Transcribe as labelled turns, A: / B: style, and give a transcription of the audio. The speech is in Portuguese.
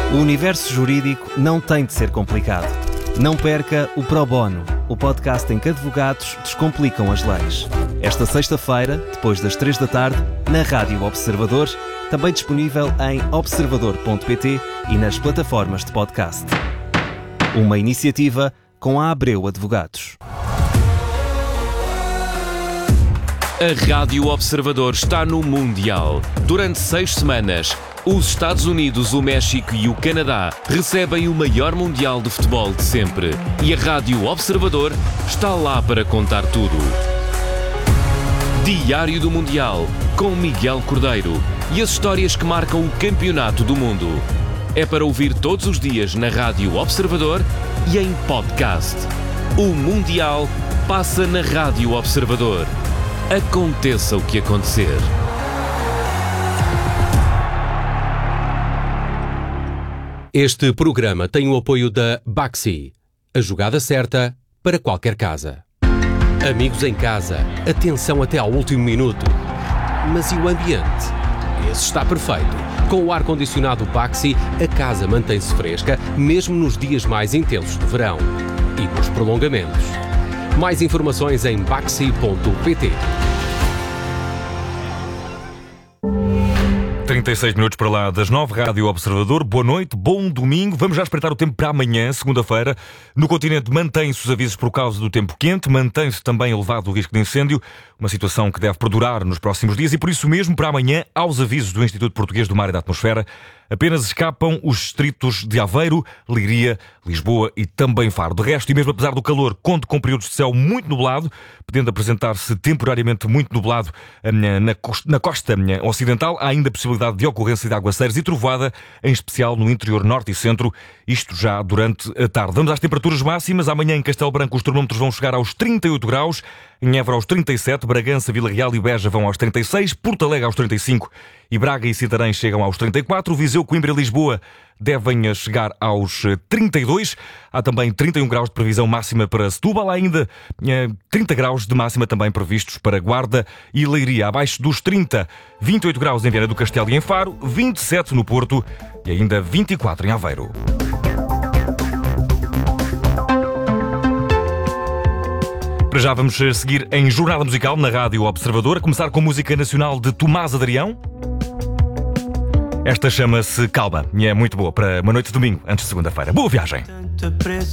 A: O universo jurídico não tem de ser complicado. Não perca o Pro Bono, o podcast em que advogados descomplicam as leis. Esta sexta-feira, depois das 3 da tarde, na Rádio Observador, também disponível em observador.pt e nas plataformas de podcast. Uma iniciativa com a Abreu Advogados.
B: A Rádio Observador está no Mundial. Durante 6 semanas, os Estados Unidos, o México e o Canadá recebem o maior Mundial de futebol de sempre. E a Rádio Observador está lá para contar tudo. Diário do Mundial, com Miguel Cordeiro. E as histórias que marcam o campeonato do mundo. É para ouvir todos os dias na Rádio Observador e em podcast. O Mundial passa na Rádio Observador. Aconteça o que acontecer.
C: Este programa tem o apoio da Baxi, a jogada certa para qualquer casa. Amigos em casa, atenção até ao último minuto. Mas e o ambiente? Esse está perfeito. Com o ar-condicionado Baxi, a casa mantém-se fresca, mesmo nos dias mais intensos do verão. E nos prolongamentos. Mais informações em baxi.pt.
D: 36 minutos para lá das 9, Rádio Observador. Boa noite, bom domingo. Vamos já espreitar o tempo para amanhã, segunda-feira. No continente mantém-se os avisos por causa do tempo quente, mantém-se também elevado o risco de incêndio, uma situação que deve perdurar nos próximos dias e por isso mesmo, para amanhã, aos avisos do Instituto Português do Mar e da Atmosfera, apenas escapam os distritos de Aveiro, Leiria, Lisboa e também Faro. De resto, e mesmo apesar do calor, conto com períodos de céu muito nublado, podendo apresentar-se temporariamente muito nublado na costa ocidental, há ainda a possibilidade de ocorrência de aguaceiros e trovoada, em especial no interior norte e centro, isto já durante a tarde. Vamos às temperaturas máximas. Amanhã em Castelo Branco os termómetros vão chegar aos 38 graus, em Évora aos 37, Bragança, Vila Real e Beja vão aos 36, Porto Alegre aos 35 e Braga e Santarém chegam aos 34, Viseu, Coimbra e Lisboa devem chegar aos 32. Há também 31 graus de previsão máxima para Setúbal, há ainda 30 graus de máxima também previstos para Guarda e Leiria. Abaixo dos 30, 28 graus em Viana do Castelo e em Faro, 27 no Porto e ainda 24 em Aveiro. Para já vamos seguir em jornada musical na Rádio Observador, a começar com música nacional de Tomás Adrião. Esta chama-se Calma e é muito boa para uma noite de domingo antes de segunda-feira. Boa viagem!